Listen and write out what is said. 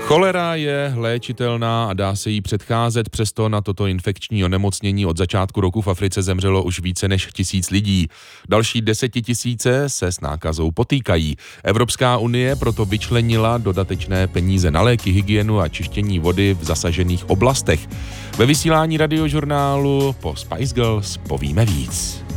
Cholera je léčitelná a dá se jí předcházet, přesto na toto infekční onemocnění od začátku roku v Africe zemřelo už více než 1000 lidí. Další 10 000 se s nákazou potýkají. Evropská unie proto vyčlenila dodatečné peníze na léky, hygienu a čištění vody v zasažených oblastech. Ve vysílání radiožurnálu po Spice Girls povíme víc.